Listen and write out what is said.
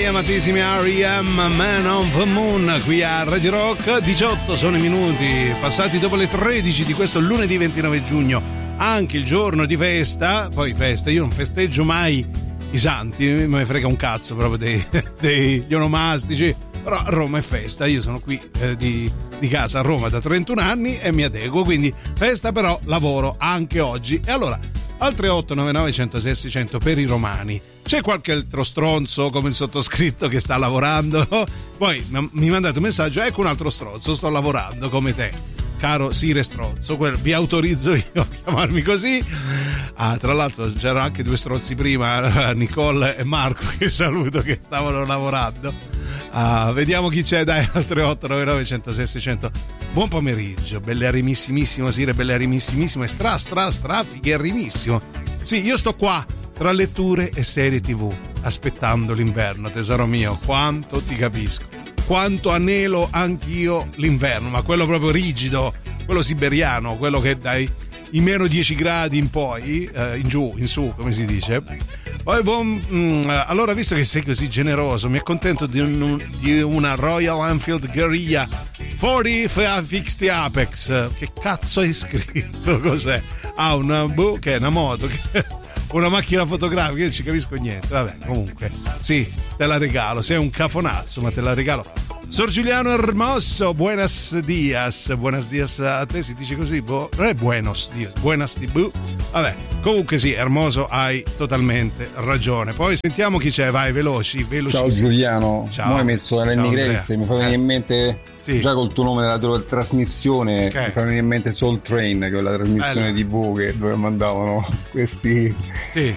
amatissimi R.E.M. Man on the Moon qui a Radio Rock. 18 sono i minuti passati dopo le 13 di questo lunedì 29 giugno, anche il giorno di festa. Poi festa, io non festeggio mai i santi, me ne frega un cazzo proprio degli onomastici, però a Roma è festa. Io sono qui di casa a Roma da 31 anni e mi adeguo, quindi festa, però lavoro anche oggi. E allora al 3899 106 600 per i romani. C'è qualche altro stronzo come il sottoscritto che sta lavorando? Poi mi mandate un messaggio: ecco un altro stronzo, sto lavorando come te, caro Sire stronzo. Vi autorizzo io a chiamarmi così. Tra l'altro c'erano anche due stronzi prima, Nicole e Marco, che saluto, che stavano lavorando. Vediamo chi c'è, dai, al 3899 106 600. Buon pomeriggio, bellerimissimo Sire, bellerimissimo e stra figherimissimo. Sì, io sto qua tra letture e serie TV aspettando l'inverno, tesoro mio. Quanto ti capisco, quanto anelo anch'io l'inverno, ma quello proprio rigido, quello siberiano, quello che dai i meno 10 gradi in poi, in giù, in su, come si dice. Poi allora, visto che sei così generoso, mi accontento di una Royal Enfield Guerrilla 40 Fixed Apex. Che cazzo hai scritto? Cos'è? Che è una moto, una macchina fotografica, io non ci capisco niente. Vabbè, comunque, sì, te la regalo. Sei un cafonazzo, ma te la regalo. Sor Giuliano Hermoso, buenas dias a te, si dice così? Non è buenos dias, buenas di bu. Vabbè, comunque sì, Hermoso, hai totalmente ragione. Poi sentiamo chi c'è, vai, veloci. Ciao Giuliano, ciao. Mo hai messo Lenny Kravitz, mi fa venire in mente, sì, già col tuo nome della tua trasmissione, okay, mi fa venire in mente Soul Train, che è la trasmissione TV dove mandavano questi